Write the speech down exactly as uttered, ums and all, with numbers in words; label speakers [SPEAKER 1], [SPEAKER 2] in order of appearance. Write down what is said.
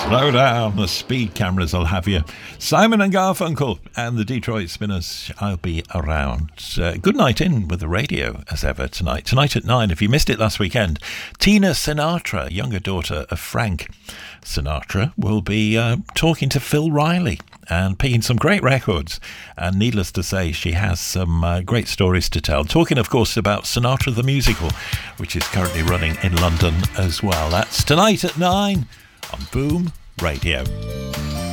[SPEAKER 1] Slow down, the speed cameras will have you. Simon and Garfunkel and the Detroit Spinners, I'll be around. Uh, good night in with the radio as ever tonight. Tonight at nine, if you missed it last weekend, Tina Sinatra, younger daughter of Frank Sinatra, will be uh, talking to Phil Riley and picking some great records. And needless to say, she has some uh, great stories to tell. Talking, of course, about Sinatra the Musical, which is currently running in London as well. That's tonight at nine on Boom Radio.